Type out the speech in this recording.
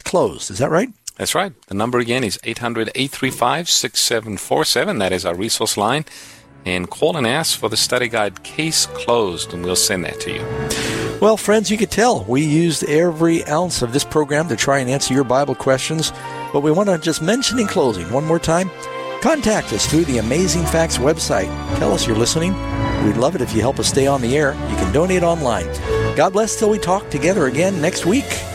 closed. Is that right? That's right. The number again is 800-835-6747. That is our resource line. And call and ask for the study guide Case Closed, and we'll send that to you. Well, friends, you could tell we used every ounce of this program to try and answer your Bible questions. But we want to just mention in closing one more time, contact us through the Amazing Facts website. Tell us you're listening. We'd love it if you help us stay on the air. You can donate online. God bless till we talk together again next week.